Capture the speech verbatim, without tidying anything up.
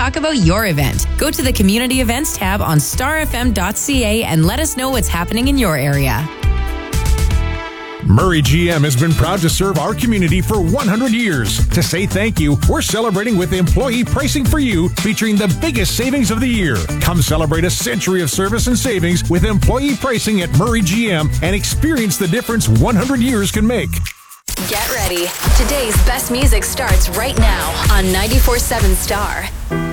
talk about your event. Go to the Community Events tab on star f m dot c a and let us know what's happening in your area. Murray G M has been proud to serve our community for one hundred years. To say thank you, we're celebrating with Employee Pricing for You, featuring the biggest savings of the year. Come celebrate a century of service and savings with employee pricing at Murray G M and experience the difference one hundred years can make. Get ready. Today's best music starts right now on ninety-four point seven Star.